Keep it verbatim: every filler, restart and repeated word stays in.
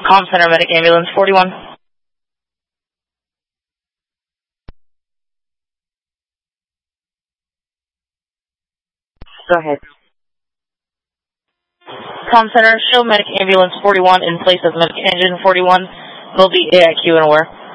Comm Center, Medic Ambulance forty-one. Go ahead. Comm Center, show Medic Ambulance forty-one in place of Medic Engine forty-one. Will be A I Q and aware.